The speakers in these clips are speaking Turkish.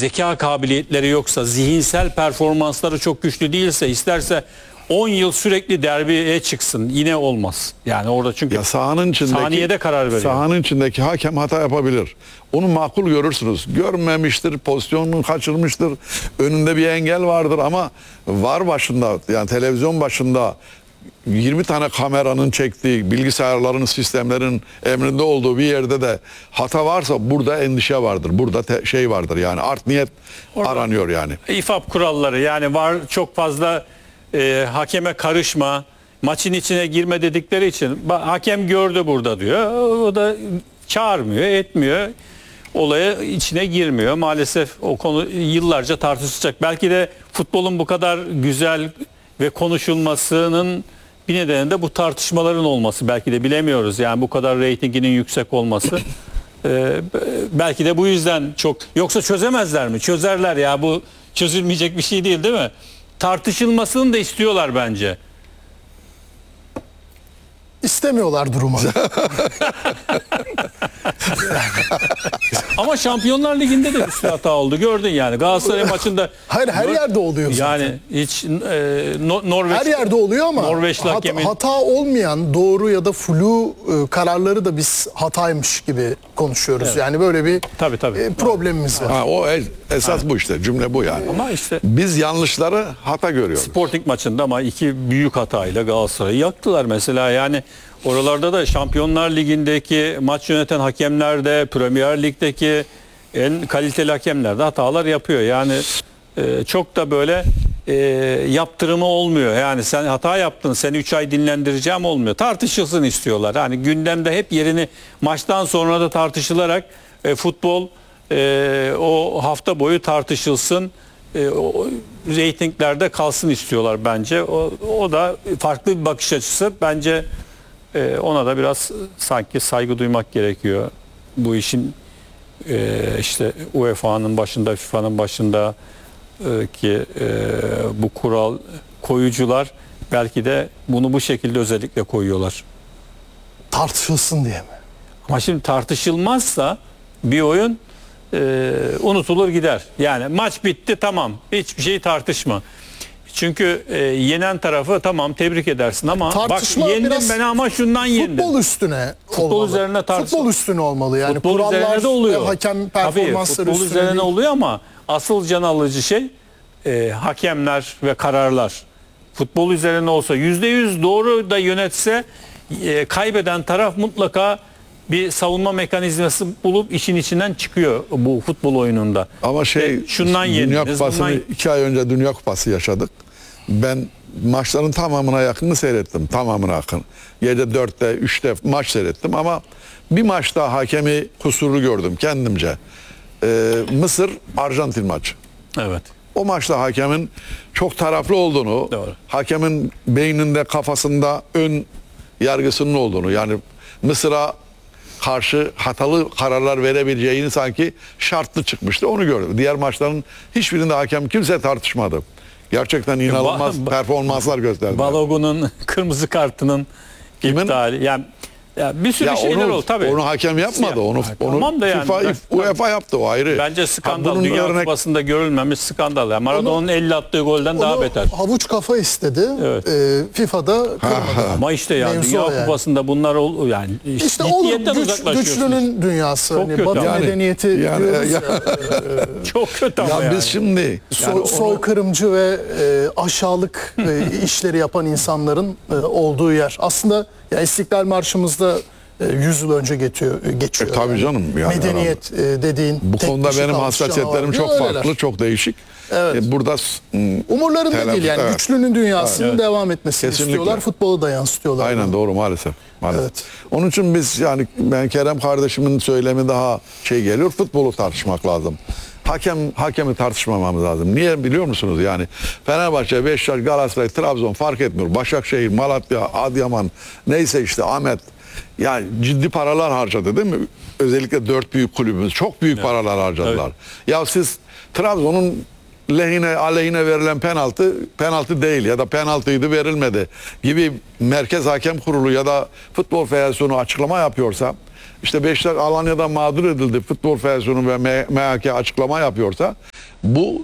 zeka kabiliyetleri yoksa, zihinsel performansları çok güçlü değilse, isterse 10 yıl sürekli derbiye çıksın yine olmaz. Yani orada çünkü Ya sahanın içindeki, saniyede karar veriyor. sahanın içindeki hakem hata yapabilir. Onu makul görürsünüz. Görmemiştir, pozisyonunu kaçırmıştır. Önünde bir engel vardır ama var başında, yani televizyon başında 20 tane kameranın çektiği, bilgisayarların, sistemlerin emrinde olduğu bir yerde de hata varsa burada endişe vardır. Burada şey vardır, yani art niyet aranıyor yani. İFAB kuralları, yani var çok fazla hakeme karışma, maçın içine girme dedikleri için hakem gördü burada diyor. O da çağırmıyor, etmiyor. Olaya içine girmiyor. Maalesef o konu yıllarca tartışılacak. Belki de futbolun bu kadar güzel ve konuşulmasının bir nedeni de bu tartışmaların olması. Belki de bilemiyoruz. Yani bu kadar reytinginin yüksek olması. Belki de bu yüzden çok. Yoksa çözemezler mi? Çözerler ya, bu çözülmeyecek bir şey değil, değil mi? Tartışılmasını da istiyorlar bence. İstemiyorlar durumu. Ama Şampiyonlar Ligi'nde de bir sürü hata oldu. Gördün yani. Galatasaray maçında. Hayır, her yerde oluyor zaten. Yani hiç Norveç. Her yerde oluyor ama Norveçli hakemin hata olmayan doğru ya da flu kararları da biz hataymış gibi konuşuyoruz. Evet. Yani böyle bir Tabii. problemimiz var. Ha, o esas bu işte, cümle bu yani. Ama işte Biz yanlışları hata görüyoruz. Sporting maçında ama iki büyük hatayla Galatasaray'ı yaktılar mesela. Yani oralarda da Şampiyonlar Ligi'ndeki maç yöneten hakemler de, Premier Lig'deki en kaliteli hakemler de hatalar yapıyor. Yani çok da böyle yaptırımı olmuyor. Yani sen hata yaptın, seni 3 ay dinlendireceğim olmuyor. Tartışılsın istiyorlar. Yani gündemde hep yerini, maçtan sonra da tartışılarak futbol o hafta boyu tartışılsın. O reytinglerde kalsın istiyorlar bence. O da farklı bir bakış açısı. Bence ona da biraz sanki saygı duymak gerekiyor. Bu işin işte UEFA'nın başında, FIFA'nın başında ki bu kural koyucular belki de bunu bu şekilde özellikle koyuyorlar. Tartışılsın diye mi? Ama şimdi tartışılmazsa bir oyun unutulur gider. Yani maç bitti, tamam, hiçbir şeyi tartışma. Çünkü yenen tarafı tamam tebrik edersin ama Tartışma bak yendim biraz ben ama şundan yendim. Futbol üstüne Futbol olmalı. üzerine tartışma. Futbol üstüne olmalı. Yani Futbol kurallar üzerine de oluyor. ve hakem Tabii, performansları futbol üstüne üzerine değil. oluyor ama asıl can alıcı şey hakemler ve kararlar. Futbol üzerine olsa %100 doğru da yönetse kaybeden taraf mutlaka bir savunma mekanizması bulup işin içinden çıkıyor bu futbol oyununda. Ama şundan Dünya yendiniz, Kupası'nı bundan... 2 ay önce Dünya Kupası yaşadık. Ben maçların tamamına yakını seyrettim. Tamamına yakın. Gece 4'te 3'te maç seyrettim ama bir maçta hakemi kusurlu gördüm kendimce. Mısır-Arjantin maçı. Evet. O maçta hakemin çok taraflı olduğunu, Doğru. hakemin beyninde, kafasında ön yargısının olduğunu, yani Mısır'a karşı hatalı kararlar verebileceğini sanki şartlı çıkmıştı. Onu gördüm. Diğer maçların hiçbirinde hakem kimse tartışmadı. Gerçekten inanılmaz performanslar gösterdi. Balogun'un kırmızı kartının iptali. Yani bir sürü şeyler oldu tabii. Onu hakem yapmadı. Onu tamam da yani, UEFA yaptı, o ayrı. Bence skandal. Dünya Kupası'nda görülmemiş skandal. Yani Maradona'nın 50 attığı golden daha beter. Havuç kafa istedi. Evet. FIFA'da kırmadı. Ama işte yani Mevzu Dünya o yani. Kupası'nda bunlar yani İşte olur, ciddiyetten uzaklaşıyorsunuz. güçlünün dünyası. Çok Hani kötü Batı ama. medeniyeti diyoruz ya. Çok kötü ama Ya yani. biz şimdi Soykırımcı ve aşağılık işleri yapan insanların olduğu yer. Aslında ya İstiklal Marşımızda 100 yıl önce geçiyor. tabii canım. Yani medeniyet dediğin bu tek konuda kişi benim kalmış hassasiyetlerim canavar çok diyor, farklı, öyleler. çok değişik. Evet. Burada Umurlarında değil yani. evet. Güçlünün dünyasının Evet. devam etmesini Kesinlikle. istiyorlar. Futbolu da yansıtıyorlar. aynen doğru, maalesef. Evet. Onun için biz, yani ben Kerem kardeşimin söylemi daha geliyor. Futbolu tartışmak lazım. Hakemi tartışmamamız lazım. Niye biliyor musunuz? Yani Fenerbahçe, Beşiktaş, Galatasaray, Trabzon fark etmiyor. Başakşehir, Malatya, Adıyaman, neyse işte Ahmet. Yani ciddi paralar harcadı değil mi? Özellikle 4 büyük kulübümüz çok büyük paralar harcadılar. Evet. Ya siz Trabzon'un aleyhine verilen penaltı değil ya da penaltıydı verilmedi gibi Merkez Hakem Kurulu ya da Futbol Federasyonu açıklama yapıyorsa, işte Beşiktaş Alanya'da mağdur edildi, Futbol Federasyonu ve MHK açıklama yapıyorsa, Bu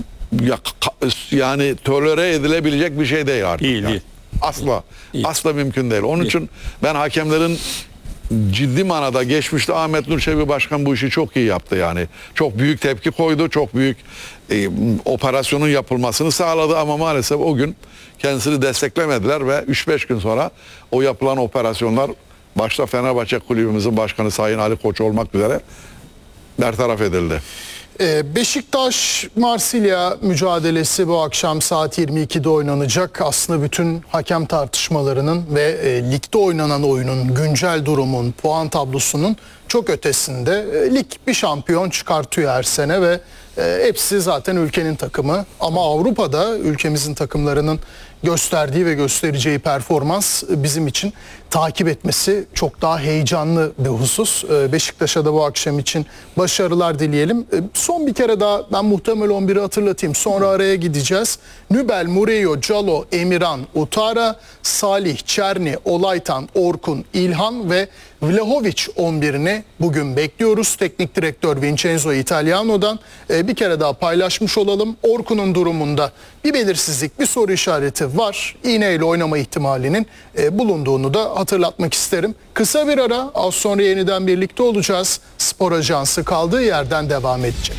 yani tolere edilebilecek bir şey değil artık. Değil, yani. değil. Asla. Asla mümkün değil. Onun için ben hakemlerin ciddi manada geçmişte Ahmet Nur Çebi Başkan bu işi çok iyi yaptı yani. Çok büyük tepki koydu. Çok büyük operasyonun yapılmasını sağladı ama maalesef o gün kendisini desteklemediler ve 3-5 gün sonra o yapılan operasyonlar başta Fenerbahçe kulübümüzün başkanı Sayın Ali Koç olmak üzere bertaraf edildi. Beşiktaş Marsilya mücadelesi bu akşam saat 22'de oynanacak. Aslında bütün hakem tartışmalarının ve ligde oynanan oyunun, güncel durumun, puan tablosunun çok ötesinde. Lig bir şampiyon çıkartıyor her sene ve hepsi zaten ülkenin takımı. Ama Avrupa'da ülkemizin takımlarının gösterdiği ve göstereceği performans bizim için takip etmesi çok daha heyecanlı bir husus. Beşiktaş'a da bu akşam için başarılar dileyelim. Son bir kere daha ben muhtemel 11'i hatırlatayım. Sonra araya gideceğiz. Nübel, Murillo, Calo, Emirhan, Utara, Salih, Çerni, Olaytan, Orkun, İlhan ve Vlahovic 11'ini bugün bekliyoruz. Teknik direktör Vincenzo Italiano'dan bir kere daha paylaşmış olalım. Orkun'un durumunda bir belirsizlik, bir soru işareti var. İğneyle oynama ihtimalinin bulunduğunu da hatırlatmak isterim. Kısa bir ara, az sonra yeniden birlikte olacağız. Spor Ajansı kaldığı yerden devam edecek.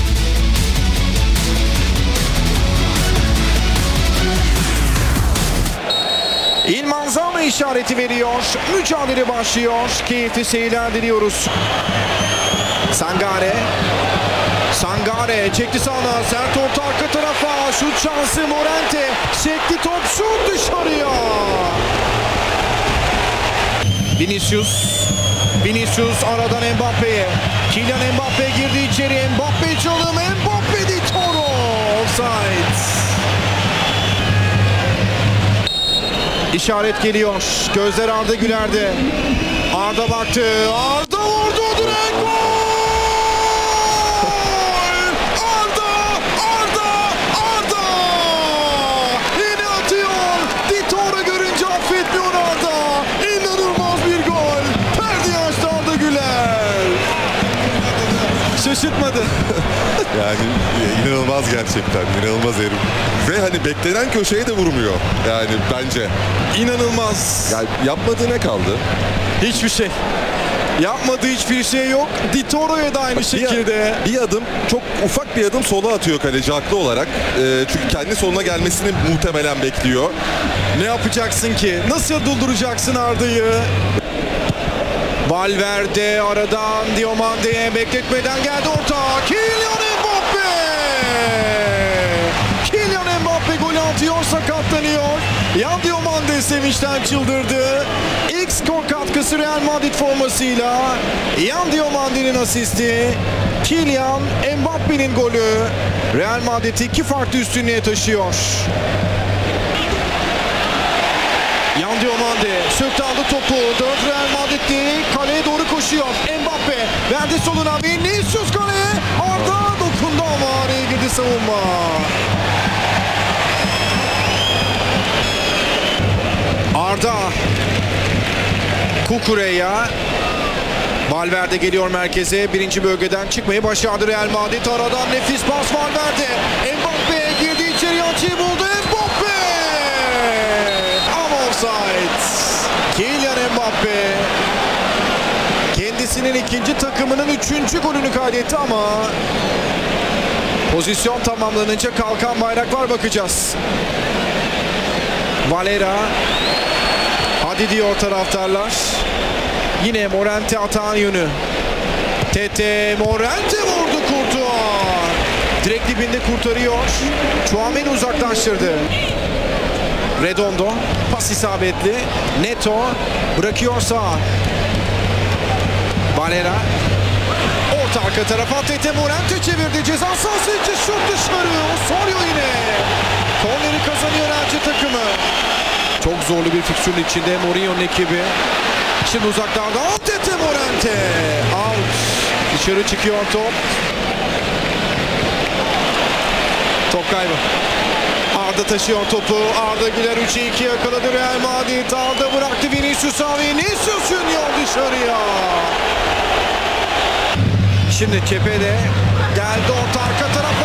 İlman Zama işareti veriyor. Mücadele başlıyor. Keyifli seyirler diliyoruz. Sangare çekti sağına. Sert orta arka tarafa. Şut şansı Morente. Sekti top, şut dışarıya. Vinicius aradan Mbappe'ye. Kylian Mbappe girdi içeri. Mbappe çalım. Mbappe di Toro. Offside. İşaret geliyor. Gözler Arda Güler'de. Arda baktı. Arda vurdu. Direkt gol! Arda! Yine atıyor. Di Toro görünce affetmiyor Arda. İnanılmaz bir gol. Perde açtı Arda Güler. Şaşırtmadı. Yani inanılmaz gerçekten. İnanılmaz herif. Ve hani beklenen köşeye de vurmuyor. Yani bence. İnanılmaz. Yani yapmadığı ne kaldı? Hiçbir şey. Yapmadığı hiçbir şey yok. Di Toro'ya da aynı şekilde. Bir adım, çok ufak bir adım sola atıyor kaleci haklı olarak. Çünkü kendi soluna gelmesini muhtemelen bekliyor. Ne yapacaksın ki? Nasıl durduracaksın Arda'yı? Valverde aradan Diomande'ye bekletmeden geldi orta. Kylian Mbappe! Kylian Mbappe golü atıyor, sakatlanıyor. Yan Diomande sevinçten çıldırdı. İlk skor katkısı Real Madrid formasıyla. Yan Diomande'nin asisti. Kylian Mbappe'nin golü. Real Madrid'i 2 farklı üstünlüğe taşıyor. Yan Diomande söktü aldı topu. 4 Real Madrid'li kaleye doğru koşuyor. Mbappe verdi soluna. Vinicius kaleye. Arda dokundu ama araya girdi savunma. Arda. Kukureya. Valverde geliyor merkeze. Birinci bölgeden çıkmayı başardı Real Madrid. Aradan nefis pas Valverde. Mbappe girdi içeri, açıyı buldu. Mbappe! Ama offside. Kylian Mbappe kendisinin ikinci, takımının 3. golünü kaydetti ama pozisyon tamamlanınca kalkan bayrak var, bakacağız. Valera. Hadi diyor taraftarlar. Yine Morente atağın yönü. Tete Morente vurdu, Courtois. Direkt dibinde kurtarıyor. Tchouaméni uzaklaştırdı. Redondo pas isabetli. Neto bırakıyor sağa. Valera. Orta arka tarafa Tete Morente çevirdi. Ceza sahası içi şut dışarı. Osorio yine. Korneri kazanıyor Elche takımı. Çok zorlu bir fikstürün içinde Mourinho'nun ekibi. Şimdi uzaklardan Tete Morente. Out. Dışarı çıkıyor top. Top kaybı. Arda taşıyor topu. Arda Güler 3'e 2 yakaladı Real Madrid. Arda bıraktı Vinicius'a. Vinicius Junior dışarıya. Şimdi cephede geldi orta arka tarafa.